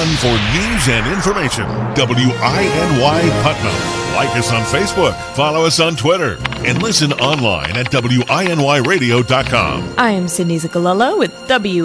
one for news and information. WINY Putnam. Like us on Facebook, follow us on Twitter, and listen online at WINYradio.com. I am Sydney Zagalello with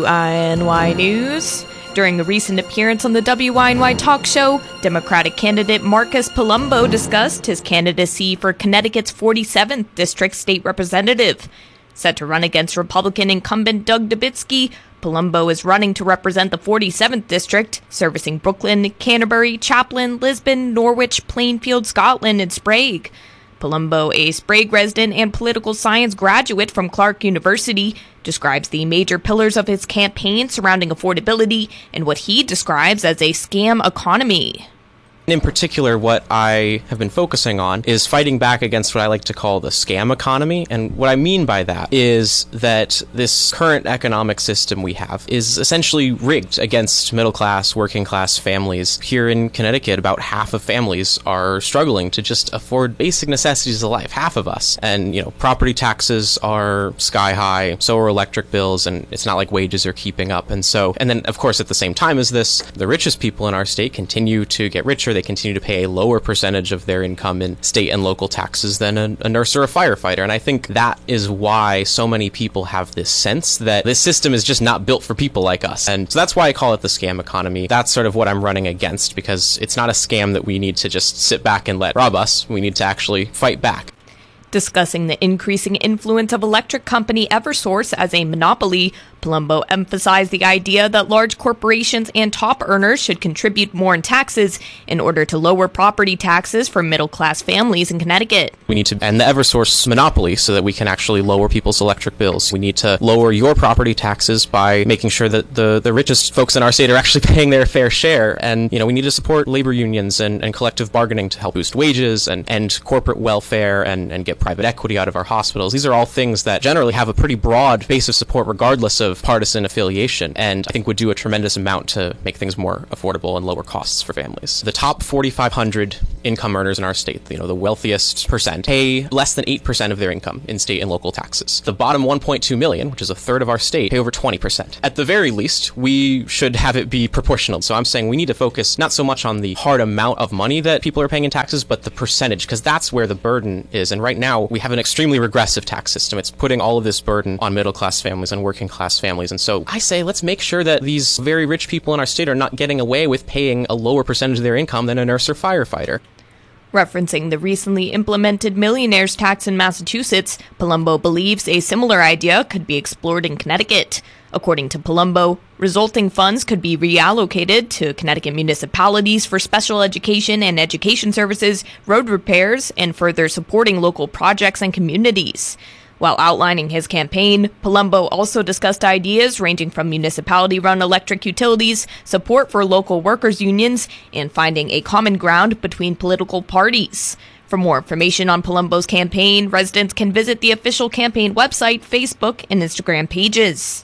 WINY News. During a recent appearance on the WINY talk show, Democratic candidate Marcus Palumbo discussed his candidacy for Connecticut's 47th District State Representative. Set to run against Republican incumbent Doug Dubitzky, Palumbo is running to represent the 47th District, servicing Brooklyn, Canterbury, Chaplin, Lisbon, Norwich, Plainfield, Scotland, and Sprague. Palumbo, a Sprague resident and political science graduate from Clark University, describes the major pillars of his campaign surrounding affordability and what he describes as a scam economy. In particular, what I have been focusing on is fighting back against what I like to call the scam economy. And what I mean by that is that this current economic system we have is essentially rigged against middle-class, working-class families. Here in Connecticut, about half of families are struggling to just afford basic necessities of life, half of us. And, property taxes are sky high, so are electric bills, and it's not like wages are keeping up. And then, of course, at the same time as this, the richest people in our state continue to get richer. They continue to pay a lower percentage of their income in state and local taxes than a nurse or a firefighter. And I think that is why so many people have this sense that this system is just not built for people like us. And so that's why I call it the scam economy. That's sort of what I'm running against, because it's not a scam that we need to just sit back and let rob us. We need to actually fight back. Discussing the increasing influence of electric company Eversource as a monopoly, Palumbo emphasized the idea that large corporations and top earners should contribute more in taxes in order to lower property taxes for middle-class families in Connecticut. We need to end the Eversource monopoly so that we can actually lower people's electric bills. We need to lower your property taxes by making sure that the richest folks in our state are actually paying their fair share. And, we need to support labor unions and collective bargaining to help boost wages and end corporate welfare and get private equity out of our hospitals. These are all things that generally have a pretty broad base of support regardless of partisan affiliation, and I think would do a tremendous amount to make things more affordable and lower costs for families. The top 4,500 income earners in our state, the wealthiest percent, pay less than 8% of their income in state and local taxes. The bottom 1.2 million, which is a third of our state, pay over 20%. At the very least, we should have it be proportional. So I'm saying we need to focus not so much on the hard amount of money that people are paying in taxes, but the percentage, because that's where the burden is. And right now, we have an extremely regressive tax system. It's putting all of this burden on middle-class families and working-class families. And so I say, let's make sure that these very rich people in our state are not getting away with paying a lower percentage of their income than a nurse or firefighter. Referencing the recently implemented millionaire's tax in Massachusetts, Palumbo believes a similar idea could be explored in Connecticut. According to Palumbo, resulting funds could be reallocated to Connecticut municipalities for special education and education services, road repairs, and further supporting local projects and communities. While outlining his campaign, Palumbo also discussed ideas ranging from municipality-run electric utilities, support for local workers' unions, and finding a common ground between political parties. For more information on Palumbo's campaign, residents can visit the official campaign website, Facebook, and Instagram pages.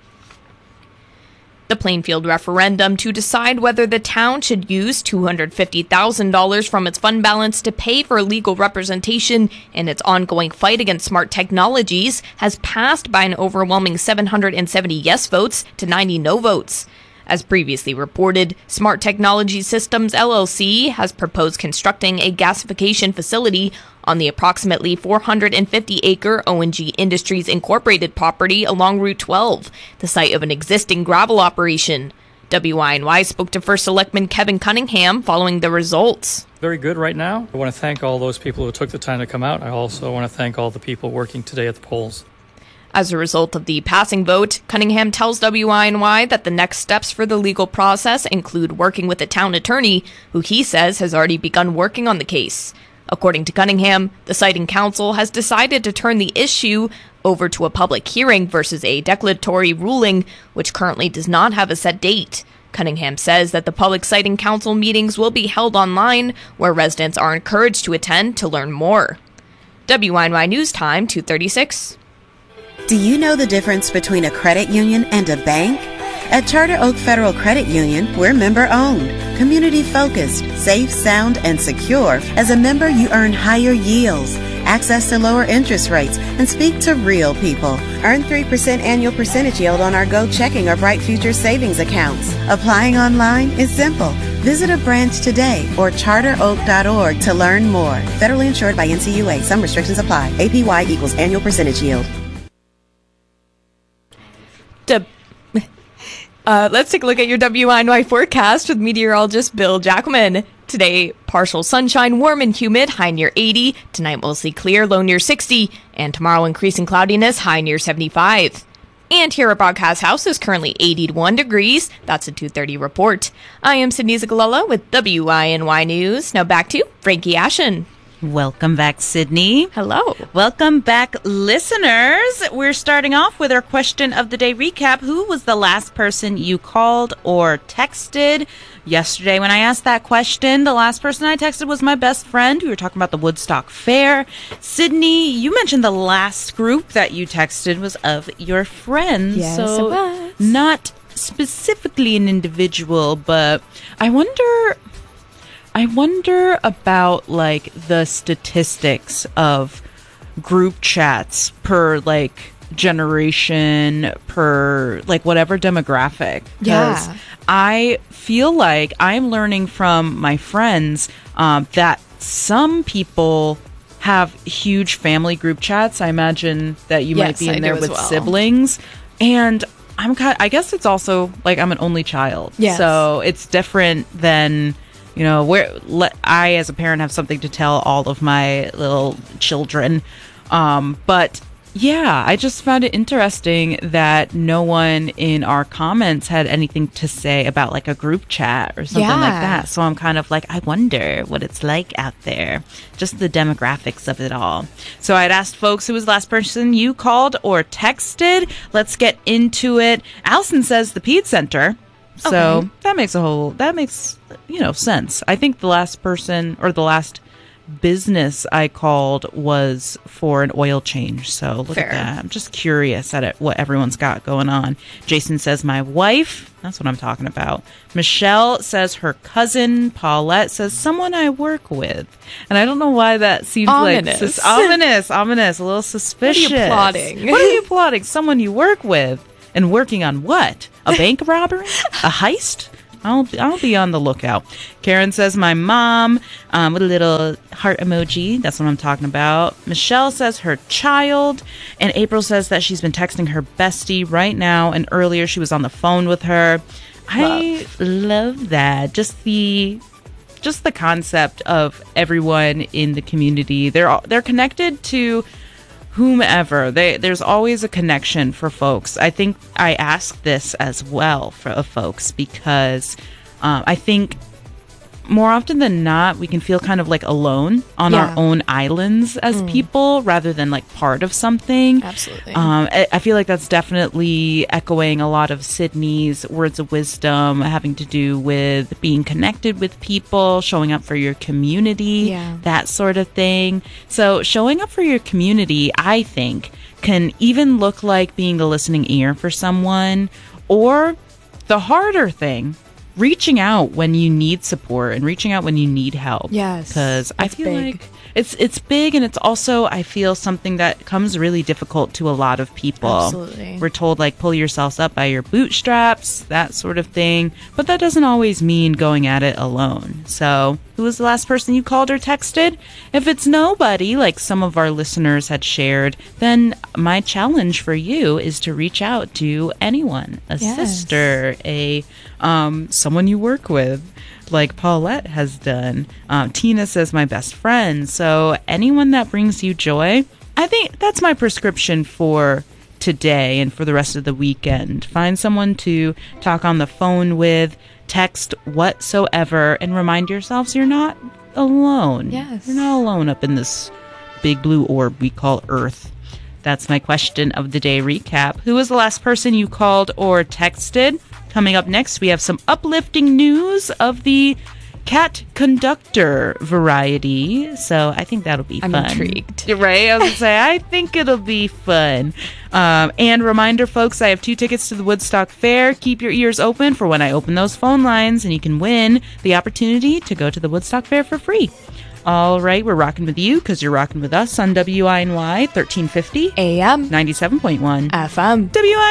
The Plainfield referendum to decide whether the town should use $250,000 from its fund balance to pay for legal representation in its ongoing fight against smart technologies has passed by an overwhelming 770 yes votes to 90 no votes. As previously reported, Smart Technology Systems LLC has proposed constructing a gasification facility on the approximately 450-acre O&G Industries Incorporated property along Route 12, the site of an existing gravel operation. WINY spoke to First Selectman Kevin Cunningham following the results. Very good right now. I want to thank all those people who took the time to come out. I also want to thank all the people working today at the polls. As a result of the passing vote, Cunningham tells WINY that the next steps for the legal process include working with the town attorney, who he says has already begun working on the case. According to Cunningham, the Siting Council has decided to turn the issue over to a public hearing versus a declaratory ruling, which currently does not have a set date. Cunningham says that the Public Siting Council meetings will be held online, where residents are encouraged to attend to learn more. WINY News Time, 2:36. Do you know the difference between a credit union and a bank? At Charter Oak Federal Credit Union, we're member-owned, community-focused, safe, sound, and secure. As a member, you earn higher yields. access to lower interest rates, and speak to real people. Earn 3% annual percentage yield on our Go Checking or Bright Futures savings accounts. Applying online is simple. Visit a branch today or charteroak.org to learn more. Federally insured by NCUA. Some restrictions apply. APY equals annual percentage yield. Let's take a look at your WINY forecast with meteorologist Bill Jackelman. Today, partial sunshine, warm and humid, high near 80. Tonight, mostly clear, low near 60. And tomorrow, increasing cloudiness, high near 75. And here at Broadcast House is currently 81 degrees. That's a 2:30 report. I am Sydney Zagalella with WINY News. Now back to Frankie Ashen. Welcome back, Sydney. Hello. Welcome back, listeners. We're starting off with our question of the day recap. Who was the last person you called or texted? Yesterday, when I asked that question, the last person I texted was my best friend. We were talking about the Woodstock Fair. Sydney, you mentioned the last group that you texted was of your friends. Yes, so it was. Not specifically an individual, but I wonder about, like, the statistics of group chats per, like, generation, per, like, whatever demographic. Yeah. I feel like I'm learning from my friends that some people have huge family group chats. I imagine that you might be in there with siblings. And I guess it's also, like, I'm an only child. Yes. So it's different than... You know, I, as a parent, have something to tell all of my little children. But, yeah, I just found it interesting that no one in our comments had anything to say about, like, a group chat or something like that. So I'm kind of like, I wonder what it's like out there. Just the demographics of it all. So I'd asked folks who was the last person you called or texted. Let's get into it. Allison says the Peds Center. So Okay. that makes, you know, sense. I think the last person or the last business I called was for an oil change. So look Fair. at that. I'm just curious at what everyone's got going on. Jason says my wife. That's what I'm talking about. Michelle says her cousin. Paulette says someone I work with. And I don't know why that seems Ominous. like ominous, a little suspicious. What are you plotting? What are you plotting? Someone you work with. And working on what? A bank robbery? A heist? I'll be on the lookout. Karen says my mom with a little heart emoji. That's what I'm talking about. Michelle says her child. And April says that she's been texting her bestie right now. And earlier she was on the phone with her. I love that. Just the concept of everyone in the community. They're connected to whomever. There's always a connection for folks. I think I ask this as well for folks because I think more often than not, we can feel kind of like alone on our own islands as people rather than like part of something. Absolutely. I feel like that's definitely echoing a lot of Sydney's words of wisdom having to do with being connected with people, showing up for your community, that sort of thing. So showing up for your community, I think, can even look like being a listening ear for someone, or the harder thing, reaching out when you need support and reaching out when you need help. Yes, because I feel big. like it's big, and it's also, I feel, something that comes really difficult to a lot of people. Absolutely. We're told, like, pull yourselves up by your bootstraps, that sort of thing, but that doesn't always mean going at it alone. So who was the last person you called or texted? If it's nobody, like some of our listeners had shared, then my challenge for you is to reach out to anyone, a sister, a someone you work with, like Paulette has done. Tina says my best friend. So anyone that brings you joy, I think that's my prescription for today and for the rest of the weekend. Find someone to talk on the phone with, text whatsoever, and remind yourselves you're not alone. Yes. You're not alone up in this big blue orb we call Earth. That's my question of the day recap. Who was the last person you called or texted? Coming up next, we have some uplifting news of the cat conductor variety. So I think that'll be fun. I'm intrigued. Right? I was going to say, I think it'll be fun. And reminder, folks, I have 2 tickets to the Woodstock Fair. Keep your ears open for when I open those phone lines, and you can win the opportunity to go to the Woodstock Fair for free. All right, we're rocking with you because you're rocking with us on WINY 1350 AM 97.1 FM. WINY.